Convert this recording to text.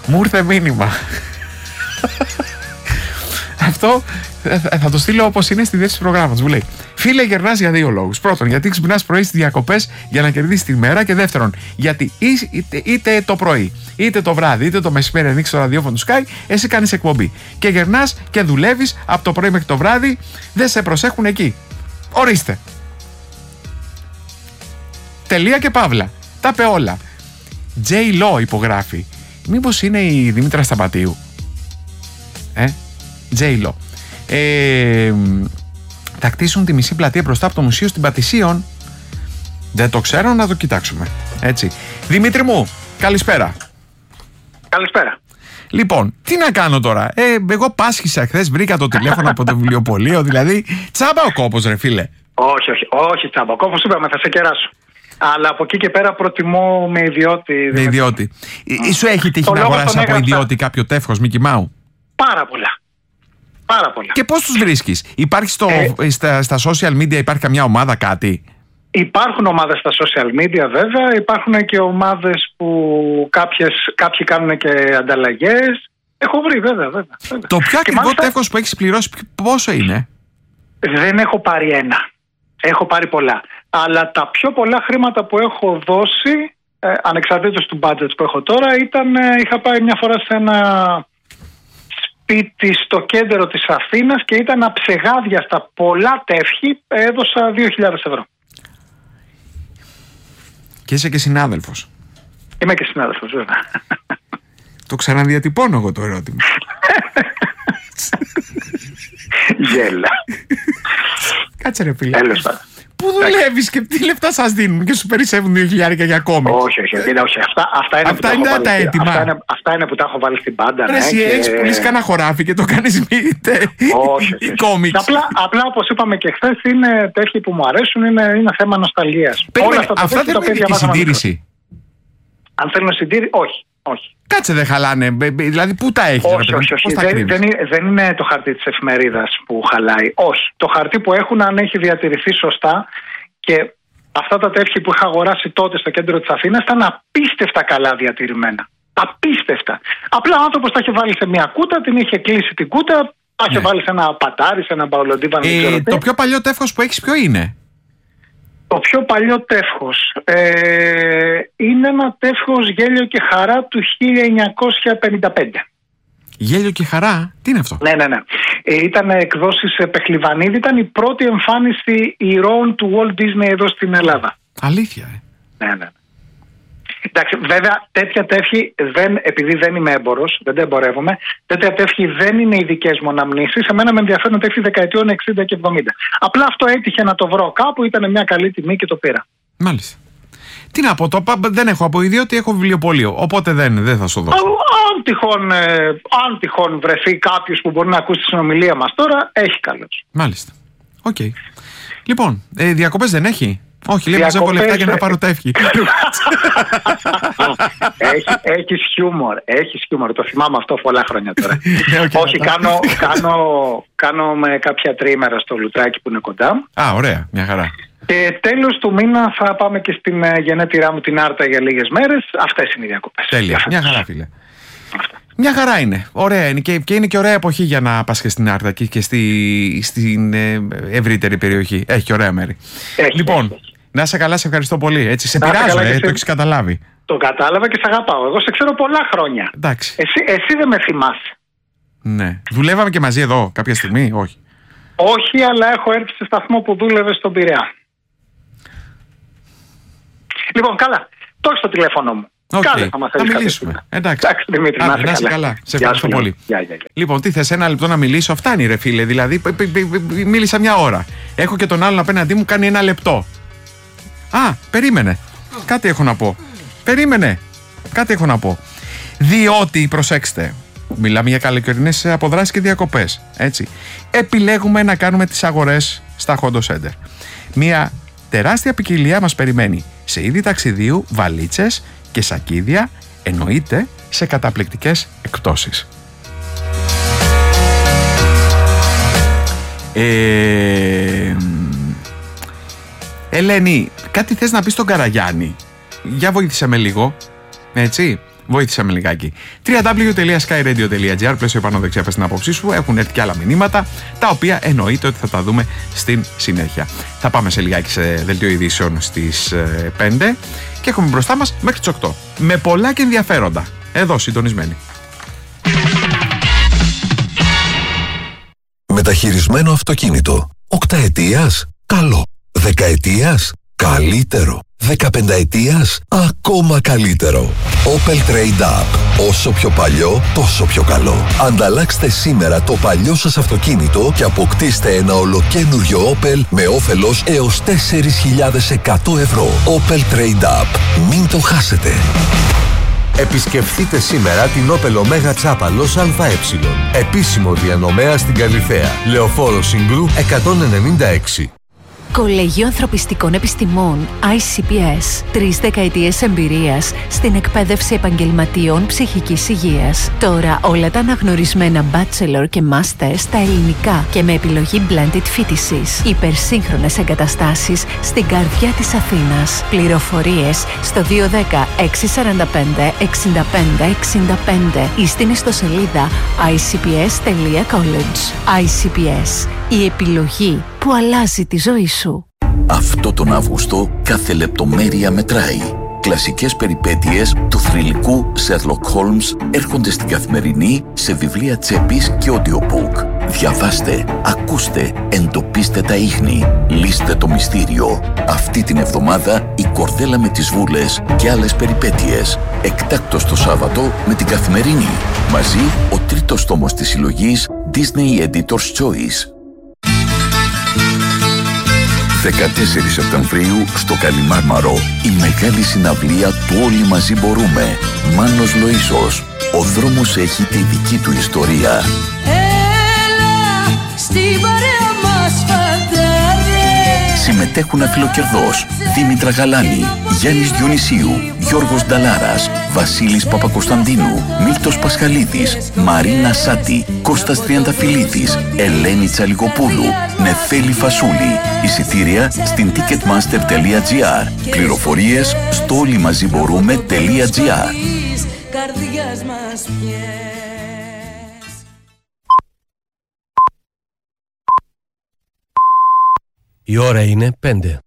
Μου ήρθε μήνυμα. Αυτό θα το στείλω όπως είναι στη διεύθυνση προγράμματος. Μου λέει: φίλε, γερνάς για δύο λόγους. Πρώτον, γιατί ξυπνάς πρωί στις διακοπές για να κερδίσεις τη μέρα. Και δεύτερον, γιατί είτε το πρωί, είτε το βράδυ, είτε το μεσημέρι ανοίξεις το ραδιόφωνο του Sky, εσύ κάνεις εκπομπή. Και γερνάς και δουλεύεις από το πρωί μέχρι το βράδυ, δεν σε προσέχουν εκεί. Ορίστε. Τελεία και παύλα. Τα είπε όλα. J-Lo υπογράφει. Μήπως είναι η Δήμητρα Σταματίου? J-Lo. Θα κτίσουν τη μισή πλατεία μπροστά από το Μουσείο στην Πατησίων. Δεν το ξέρω, να το κοιτάξουμε. Έτσι. Δημήτρη μου, καλησπέρα. Καλησπέρα. Λοιπόν, τι να κάνω τώρα? Εγώ πάσχισα χθες, βρήκα το τηλέφωνο από το βιβλιοπωλείο. Δηλαδή, τσάμπα ο κόπος, ρε φίλε. Όχι τσάμπα. Ο κόπος είπαμε, θα σε κεράσω. Αλλά από εκεί και πέρα προτιμώ με ιδιώτη. Με ιδιώτη. Σου έχει τύχει να αγοράσεις από ιδιώτη κάποιο τεύχος Μικι Μάου? Πάρα πολλά. Πάρα πολλά. Και πώς τους βρίσκεις? Υπάρχει στα social media, υπάρχει καμιά ομάδα, κάτι? Υπάρχουν ομάδες στα social media βέβαια. Υπάρχουν και ομάδες που κάποιοι κάνουν και ανταλλαγές. Έχω βρει βέβαια. Το πιο ακριβό τεύχος που έχεις πληρώσει πόσο είναι? Δεν έχω πάρει ένα. Έχω πάρει πολλά. Αλλά τα πιο πολλά χρήματα που έχω δώσει, ανεξαρτήτως του budget που έχω τώρα, είχα πάει μια φορά σε ένα σπίτι στο κέντρο της Αθήνας και ήταν αψεγάδιαστα πολλά τεύχη, έδωσα 2.000 ευρώ. Και είσαι και συνάδελφος? Είμαι και συνάδελφος, βέβαια. Το ξαναδιατυπώνω εγώ το ερώτημα. Γέλα. Κάτσε ρε φίλε. Πού δουλεύεις και τι λεφτά σας δίνουν και σου περισσεύουν 2.000 για κόμικς? Όχι. Αυτά είναι που τα έχω βάλει στην πάντα. Εσύ έχεις πουλήσει κανένα χωράφι και το κάνεις κόμικς? Απλά όπως είπαμε και χθες, είναι τέχοι που μου αρέσουν, είναι θέμα νοσταλγίας. Αυτά δεν έχουν συντήρηση? Αν θέλουν συντήρηση, όχι. Κάτσε, δεν χαλάνε? Δηλαδή πού τα έχεις? Όχι. Δεν είναι το χαρτί της εφημερίδας που χαλάει. Όχι. Το χαρτί που έχουν, αν έχει διατηρηθεί σωστά, και αυτά τα τεύχη που είχα αγοράσει τότε στο κέντρο της Αθήνας ήταν απίστευτα καλά διατηρημένα. Απίστευτα. Απλά ο άνθρωπος τα είχε βάλει σε μια κούτα, την είχε κλείσει την κούτα, τα είχε βάλει σε ένα πατάρι, σε ένα μπαολοντίβανο. Το πιο παλιό τεύχος που έχεις ποιο είναι? Το πιο παλιό τεύχος είναι ένα τεύχος Γέλιο και Χαρά του 1955. Γέλιο και Χαρά, τι είναι αυτό? Ναι. Ήταν εκδόσεις Πεχλιβανίδη, ήταν η πρώτη εμφάνιση ηρώων του Walt Disney εδώ στην Ελλάδα. Αλήθεια, Ναι. Εντάξει, βέβαια τέτοια τεύχη, επειδή δεν είμαι έμπορος, δεν τα εμπορεύομαι, τέτοια τεύχη δεν είναι οι δικές μου αναμνήσεις. Εμένα με ενδιαφέρουν τεύχη δεκαετιών 60 και 70. Απλά αυτό έτυχε να το βρω κάπου, ήταν μια καλή τιμή και το πήρα. Μάλιστα. Τι να πω, δεν έχω από ιδιώτη, έχω βιβλιοπωλείο. Οπότε δεν θα σου δώσω. Αν τυχόν βρεθεί κάποιος που μπορεί να ακούσει τη συνομιλία μας τώρα, έχει καλώς. Μάλιστα. Οκ. Λοιπόν, διακοπές δεν έχει? Όχι, λέει μαζεύω λεφτά για να πάρω τεύχη. Έχεις χιούμορ. Το θυμάμαι αυτό πολλά χρόνια τώρα. Όχι, κάνω με κάποια τριήμερα στο Λουτράκι που είναι κοντά. Ωραία, μια χαρά. Και τέλος του μήνα θα πάμε και στην γενέτειρά μου την Άρτα για λίγες μέρες. Αυτές είναι οι διακοπές. Τέλεια, μια χαρά φίλε. Μια χαρά είναι. Ωραία είναι και είναι και ωραία εποχή για να πας και στην Άρτα και στην ευρύτερη περιοχή. Έχει και ωραία μέρη. Λοιπόν, να είσαι καλά, σε ευχαριστώ πολύ. Έτσι, σε πειράζω, το έχεις καταλάβει. Το κατάλαβα και σε αγαπάω. Εγώ σε ξέρω πολλά χρόνια. Εντάξει. Εσύ δεν με θυμάσαι. Ναι. Δουλεύαμε και μαζί εδώ κάποια στιγμή, όχι? Όχι, αλλά έχω έρθει σε σταθμό που δούλευε στον Πειραιά. Λοιπόν, καλά. Το έχεις στο τηλέφωνο μου. Okay. Θα μιλήσουμε. Εντάξει, Δημήτρη, να είσαι καλά. Σε ευχαριστώ πολύ. Λοιπόν, τι θες, ένα λεπτό να μιλήσω? Φτάνει ρε φίλε, δηλαδή μίλησα μια ώρα. Έχω και τον άλλον απέναντί μου, κάνει ένα λεπτό. Περίμενε. Κάτι έχω να πω. Διότι, προσέξτε, μιλάμε για καλοκαιρινές αποδράσεις και διακοπές. Έτσι. Επιλέγουμε να κάνουμε τις αγορές στα Hondo Center. Μια τεράστια ποικιλία μας περιμένει σε είδη ταξιδίου, βαλίτσες και σακίδια, εννοείται σε καταπληκτικές εκπτώσεις. Ελένη, κάτι θες να πεις στον Καραγιάννη? Για βοήθησε με λίγο, έτσι. Βοήθησε με λιγάκι. www.skyradio.gr, πλαίσιο πάνω δεξιά, πες την άποψή σου. Έχουν έρθει και άλλα μηνύματα, τα οποία εννοείται ότι θα τα δούμε στην συνέχεια. Θα πάμε σε λιγάκι σε δελτίο ειδήσεων στις 5 και έχουμε μπροστά μας μέχρι τις 8. Με πολλά και ενδιαφέροντα. Εδώ συντονισμένοι. Μεταχειρισμένο αυτοκίνητο. 8 ετίας, καλό. 10 ετίας, καλύτερο. 15 ετίας, ακόμα καλύτερο. Opel Trade Up. Όσο πιο παλιό, τόσο πιο καλό. Ανταλλάξτε σήμερα το παλιό σας αυτοκίνητο και αποκτήστε ένα ολοκένουργιο Opel με όφελος έως 4.100 ευρώ. Opel Trade Up. Μην το χάσετε. Επισκεφθείτε σήμερα την Opel Omega Τσάπαλος ΑΕ. Επίσημο διανομέα στην Καλιθέα. Λεωφόρο Συγκρού 196. Κολέγιο Ανθρωπιστικών Επιστημών ICPS. 3 δεκαετίες εμπειρίας στην εκπαίδευση επαγγελματιών ψυχικής υγείας. Τώρα όλα τα αναγνωρισμένα bachelor και master στα ελληνικά και με επιλογή blended φοιτησης. Υπερσύγχρονες εγκαταστάσεις στην καρδιά της Αθήνας. Πληροφορίες στο 210 645 65 65 ή στην ιστοσελίδα icps.college. ICPS. Η επιλογή που αλλάζει τη ζωή σου. Αυτό τον Αύγουστο κάθε λεπτομέρεια μετράει. Κλασικές περιπέτειες του θρυλικού Sherlock Holmes έρχονται στην Καθημερινή σε βιβλία τσέπης και audiobook. Διαβάστε, ακούστε, εντοπίστε τα ίχνη, λύστε το μυστήριο. Αυτή την εβδομάδα η Κορδέλα με τις Βούλες και άλλες περιπέτειες. Εκτάκτος το Σάββατο με την Καθημερινή. Μαζί ο τρίτος τόμος της συλλογής Disney Editor's Choice. 14 Σεπτεμβρίου στο Καλιμάρμαρο η μεγάλη συναυλία του Όλοι Μαζί Μπορούμε. Μάνος Λοΐσος. Ο δρόμος έχει τη δική του ιστορία. Έλα στην παρέα μας φαντάρε. Συμμετέχουν Αφιλοκερδός, Δήμητρα Γαλάνη, Γιάννης Διονυσίου, Γιώργος Νταλάρας, Βασίλης Παπακοσταντίνου, Μίλτος Πασχαλίδης, Μαρίνα Σάτη, Κώστας Τριανταφυλλίδης, Ελένη Τσαλιγοπούλου, Νεφέλη Φασούλη. Εισιτήρια στην ticketmaster.gr. Πληροφορίες στο όλοιμαζιμπορούμε.gr. Η ώρα είναι 5.